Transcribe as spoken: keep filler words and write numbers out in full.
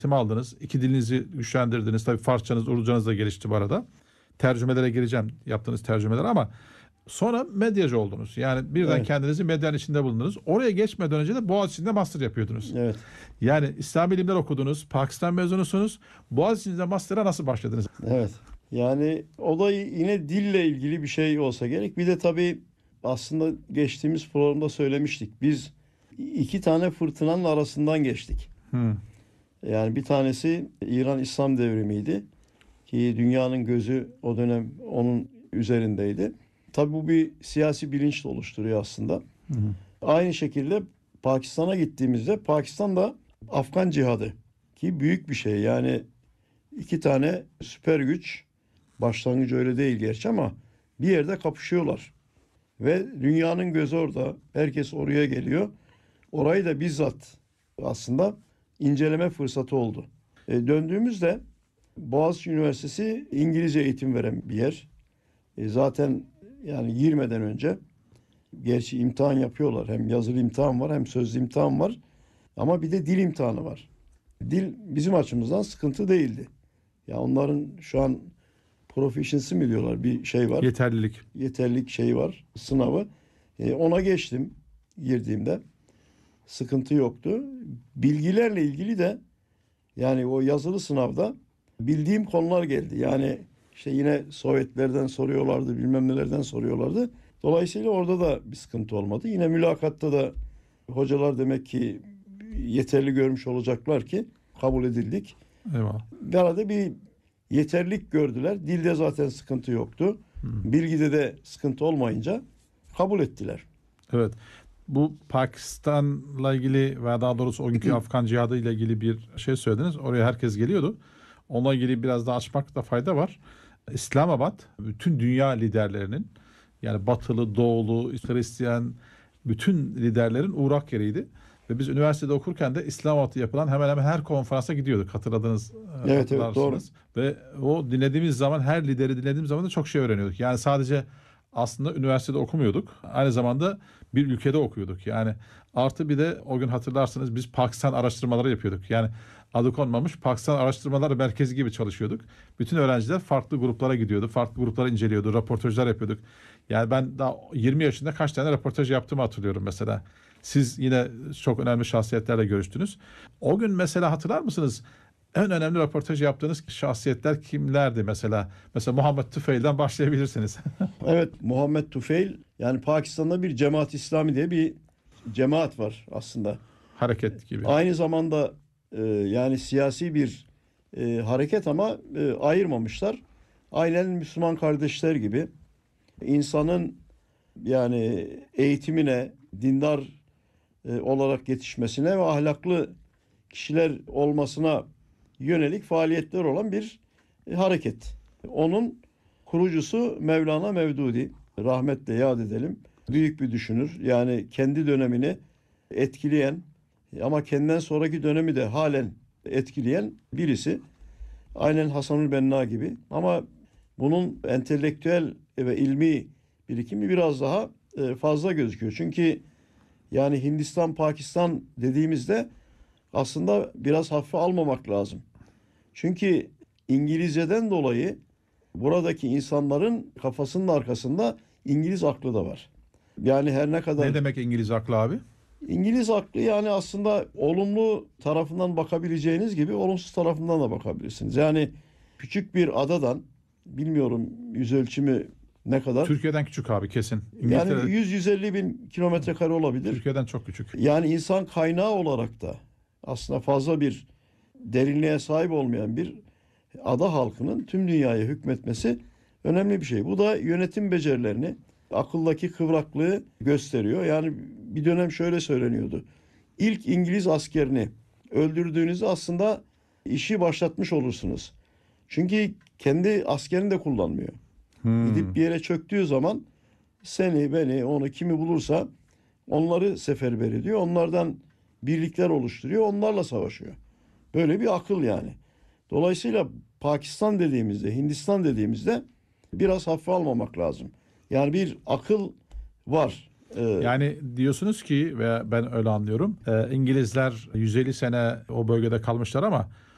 eğitim aldınız. İki dilinizi güçlendirdiniz. Tabii Farsçanız, Urducanız da gelişti bu arada. Tercümelere gireceğim, yaptığınız tercümeler, ama sonra medyacı oldunuz. Yani birden Evet. kendinizi medyanın içinde buldunuz. Oraya geçmeden önce de Boğaziçi'nde master yapıyordunuz. Evet. Yani İslam ilimler okudunuz. Pakistan mezunusunuz. Boğaziçi'nde master'a nasıl başladınız? Evet. Yani olay yine dille ilgili bir şey olsa gerek. Bir de tabii aslında geçtiğimiz programda söylemiştik. Biz iki tane fırtınanın arasından geçtik. Hmm. Yani bir tanesi İran İslam devrimiydi. Ki dünyanın gözü o dönem onun üzerindeydi. Tabii bu bir siyasi bilinç de oluşturuyor aslında. Hı hı. Aynı şekilde Pakistan'a gittiğimizde Pakistan'da Afgan cihadı ki büyük bir şey. Yani iki tane süper güç, başlangıcı öyle değil gerçi ama bir yerde kapışıyorlar. Ve dünyanın gözü orada. Herkes oraya geliyor. Orayı da bizzat aslında inceleme fırsatı oldu. E, döndüğümüzde Boğaziçi Üniversitesi İngilizce eğitim veren bir yer. E, zaten yani girmeden önce gerçi imtihan yapıyorlar. Hem yazılı imtihan var hem sözlü imtihan var. Ama bir de dil imtihanı var. Dil bizim açımızdan sıkıntı değildi. Ya onların şu an proficiency mi diyorlar, bir şey var. Yeterlilik. Yeterlilik şeyi var, sınavı. E, ona geçtim girdiğimde. Sıkıntı yoktu. Bilgilerle ilgili de yani o yazılı sınavda bildiğim konular geldi. Yani işte yine Sovyetlerden soruyorlardı, bilmem nelerden soruyorlardı. Dolayısıyla orada da bir sıkıntı olmadı. Yine mülakatta da hocalar demek ki yeterli görmüş olacaklar ki kabul edildik. Eyvallah. Bir arada bir yeterlilik gördüler. Dilde zaten sıkıntı yoktu. Hmm. Bilgide de sıkıntı olmayınca kabul ettiler. Evet. Bu Pakistan'la ilgili veya daha doğrusu o günkü Afgan cihadı ile ilgili bir şey söylediniz. Oraya herkes geliyordu. Onunla ilgili biraz daha açmakta fayda var. İslamabad bütün dünya liderlerinin, yani batılı, doğulu, Hristiyan bütün liderlerin uğrak yeriydi. Ve biz üniversitede okurken de İslamabad'da yapılan hemen hemen her konferansa gidiyorduk. Hatırladınız, Evet, evet, doğru. Ve o dinlediğimiz zaman, her lideri dinlediğimiz zaman da çok şey öğreniyorduk. Yani sadece aslında üniversitede okumuyorduk. Aynı zamanda bir ülkede okuyorduk. Yani artı bir de o gün hatırlarsınız biz Pakistan araştırmaları yapıyorduk. Yani adı konmamış Pakistan Araştırmalar Merkezi gibi çalışıyorduk. Bütün öğrenciler farklı gruplara gidiyordu. Farklı grupları inceliyordu. Röportajlar yapıyorduk. Yani ben daha yirmi yaşında kaç tane röportaj yaptığımı hatırlıyorum mesela. Siz yine çok önemli şahsiyetlerle görüştünüz. O gün mesela hatırlar mısınız? En önemli röportaj yaptığınız şahsiyetler kimlerdi mesela? Mesela Muhammed Tüfeil'den başlayabilirsiniz. Evet, Muhammed Tufeil, yani Pakistan'da bir Cemaat İslami diye bir cemaat var aslında. Hareket gibi. Aynı zamanda e, yani siyasi bir e, hareket ama e, ayırmamışlar. Aynen Müslüman kardeşler gibi insanın yani eğitimine, dindar e, olarak yetişmesine ve ahlaklı kişiler olmasına yönelik faaliyetler olan bir e, hareket. Onun kurucusu Mevlana Mevdudi. Rahmetle yad edelim. Büyük bir düşünür. Yani kendi dönemini etkileyen ama kendinden sonraki dönemi de halen etkileyen birisi. Aynen Hasanül Benna gibi. Ama bunun entelektüel ve ilmi birikimi biraz daha e, fazla gözüküyor. Çünkü yani Hindistan, Pakistan dediğimizde aslında biraz hafife almamak lazım. Çünkü İngilizceden dolayı buradaki insanların kafasının arkasında İngiliz aklı da var. Yani her ne kadar Ne demek İngiliz aklı abi? İngiliz aklı yani aslında olumlu tarafından bakabileceğiniz gibi olumsuz tarafından da bakabilirsiniz. Yani küçük bir adadan, bilmiyorum yüz ölçümü ne kadar. Türkiye'den küçük abi, kesin. Yani yüz yüz elli bin kilometre kare olabilir. Türkiye'den çok küçük. Yani insan kaynağı olarak da aslında fazla bir derinliğe sahip olmayan bir ada halkının tüm dünyaya hükmetmesi önemli bir şey. Bu da yönetim becerilerini, akıldaki kıvraklığı gösteriyor. Yani bir dönem şöyle söyleniyordu. İlk İngiliz askerini öldürdüğünüzde aslında işi başlatmış olursunuz. Çünkü kendi askerini de kullanmıyor. Hmm. Gidip bir yere çöktüğü zaman seni, beni, onu kimi bulursa onları seferber ediyor. Onlardan birlikler oluşturuyor. Onlarla savaşıyor. Böyle bir akıl yani. Dolayısıyla Pakistan dediğimizde, Hindistan dediğimizde biraz hafife almamak lazım. Yani bir akıl var. Ee, Yani diyorsunuz ki, ve ben öyle anlıyorum, e, İngilizler yüz elli sene o bölgede kalmışlar ama